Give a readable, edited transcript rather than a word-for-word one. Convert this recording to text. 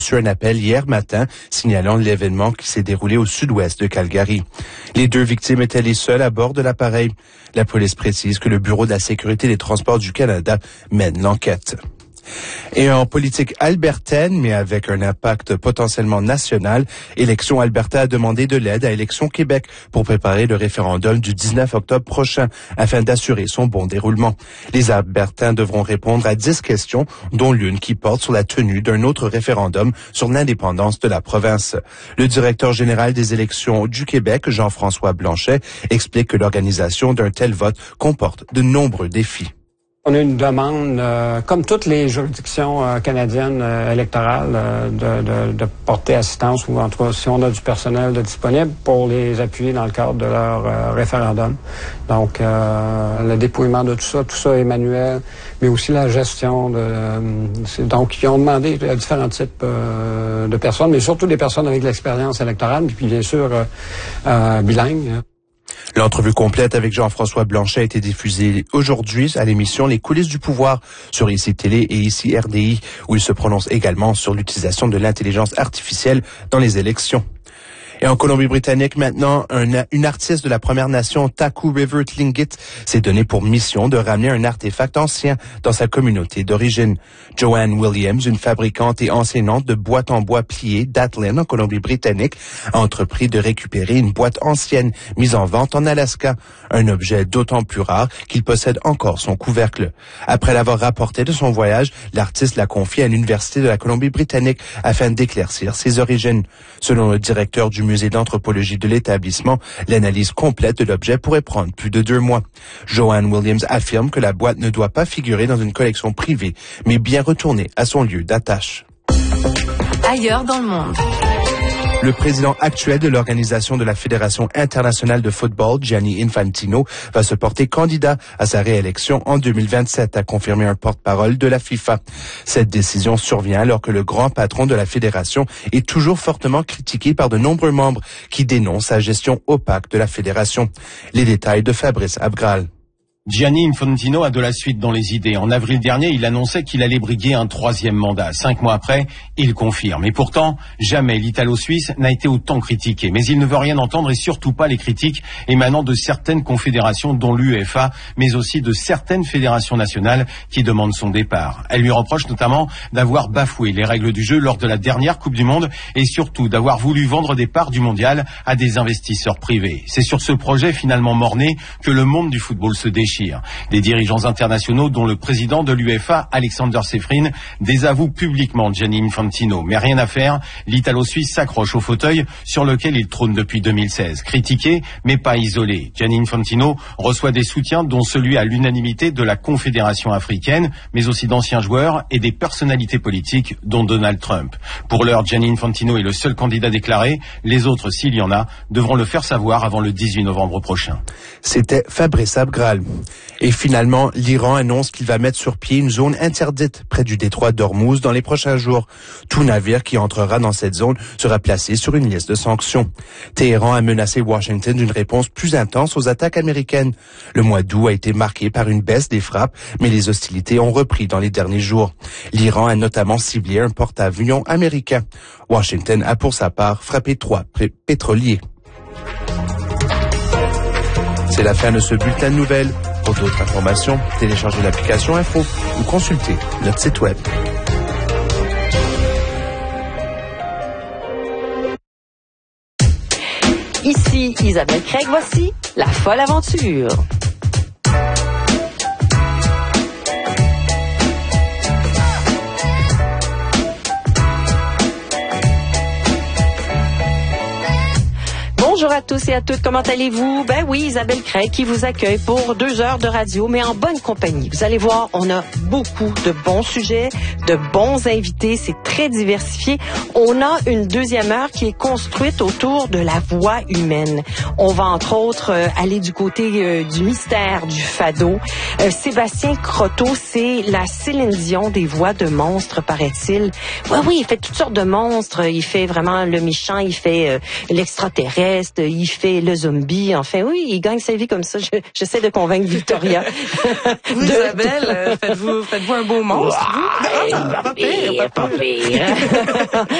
reçu un appel hier matin signalant l'événement qui s'est déroulé au sud-ouest de Calgary. Les 2 victimes étaient les seules à bord de l'appareil. La police précise que le Bureau de la sécurité des transports du Canada mène l'enquête. Et en politique albertaine, mais avec un impact potentiellement national, Élections Alberta a demandé de l'aide à Élections Québec pour préparer le référendum du 19 octobre prochain, afin d'assurer son bon déroulement. Les Albertains devront répondre à 10 questions, dont l'une qui porte sur la tenue d'un autre référendum sur l'indépendance de la province. Le directeur général des élections du Québec, Jean-François Blanchet, explique que l'organisation d'un tel vote comporte de nombreux défis. On a une demande, comme toutes les juridictions canadiennes électorales, de porter assistance, ou en tout cas, si on a du personnel disponible, pour les appuyer dans le cadre de leur référendum. Donc, le dépouillement de tout ça est manuel, mais aussi la gestion donc, ils ont demandé à différents types de personnes, mais surtout des personnes avec de l'expérience électorale, puis bien sûr, bilingues. L'entrevue complète avec Jean-François Blanchet a été diffusée aujourd'hui à l'émission Les coulisses du pouvoir sur ICI Télé et ICI RDI, où il se prononce également sur l'utilisation de l'intelligence artificielle dans les élections. Et en Colombie-Britannique, maintenant, une artiste de la Première Nation, Taku River Tlingit, s'est donné pour mission de ramener un artefact ancien dans sa communauté d'origine. Joanne Williams, une fabricante et enseignante de boîtes en bois pliées d'Atlin en Colombie-Britannique, a entrepris de récupérer une boîte ancienne mise en vente en Alaska, un objet d'autant plus rare qu'il possède encore son couvercle. Après l'avoir rapporté de son voyage, l'artiste l'a confié à l'Université de la Colombie-Britannique afin d'éclaircir ses origines. Selon le directeur du musée d'anthropologie de l'établissement, l'analyse complète de l'objet pourrait prendre plus de 2 mois. Joanne Williams affirme que la boîte ne doit pas figurer dans une collection privée, mais bien retourner à son lieu d'attache. Ailleurs dans le monde. Le président actuel de l'organisation de la Fédération internationale de football, Gianni Infantino, va se porter candidat à sa réélection en 2027, a confirmé un porte-parole de la FIFA. Cette décision survient alors que le grand patron de la fédération est toujours fortement critiqué par de nombreux membres qui dénoncent sa gestion opaque de la fédération. Les détails de Fabrice Abgral. Gianni Infantino a de la suite dans les idées. En avril dernier, il annonçait qu'il allait briguer un 3e mandat. 5 mois après, il confirme. Et pourtant, jamais l'Italo-Suisse n'a été autant critiqué. Mais il ne veut rien entendre et surtout pas les critiques émanant de certaines confédérations, dont l'UEFA, mais aussi de certaines fédérations nationales qui demandent son départ. Elle lui reproche notamment d'avoir bafoué les règles du jeu lors de la dernière Coupe du Monde et surtout d'avoir voulu vendre des parts du mondial à des investisseurs privés. C'est sur ce projet finalement mort-né que le monde du football se déchire. Des dirigeants internationaux, dont le président de l'UEFA, Alexander Sefrin, désavouent publiquement Gianni Infantino. Mais rien à faire, l'Italo-Suisse s'accroche au fauteuil sur lequel il trône depuis 2016. Critiqué, mais pas isolé. Gianni Infantino reçoit des soutiens, dont celui à l'unanimité de la Confédération africaine, mais aussi d'anciens joueurs et des personnalités politiques, dont Donald Trump. Pour l'heure, Gianni Infantino est le seul candidat déclaré. Les autres, s'il y en a, devront le faire savoir avant le 18 novembre prochain. C'était Fabrice Abgral. Et finalement, l'Iran annonce qu'il va mettre sur pied une zone interdite près du détroit d'Ormuz dans les prochains jours. Tout navire qui entrera dans cette zone sera placé sur une liste de sanctions. Téhéran a menacé Washington d'une réponse plus intense aux attaques américaines. Le mois d'août a été marqué par une baisse des frappes, mais les hostilités ont repris dans les derniers jours. L'Iran a notamment ciblé un porte-avions américain. Washington a pour sa part frappé 3 pétroliers. C'est la fin de ce bulletin de nouvelles. Pour d'autres informations, téléchargez l'application Info ou consultez notre site web. Ici Isabelle Craig, voici La Folle Aventure. Bonjour à tous et à toutes, comment allez-vous? Ben oui, Isabelle Craig qui vous accueille pour 2 heures de radio, mais en bonne compagnie. Vous allez voir, on a beaucoup de bons sujets, de bons invités, c'est très diversifié. On a une 2e heure qui est construite autour de la voix humaine. On va entre autres aller du côté du mystère du fado. Sébastien Croteau, c'est la Céline Dion des voix de monstres, paraît-il. Oui, il fait toutes sortes de monstres. Il fait vraiment le méchant, il fait l'extraterrestre, il fait le zombie. Enfin, oui, il gagne sa vie comme ça. J'essaie de convaincre Victoria. Vous, Isabelle, faites-vous un beau monstre, vous? Pas pire.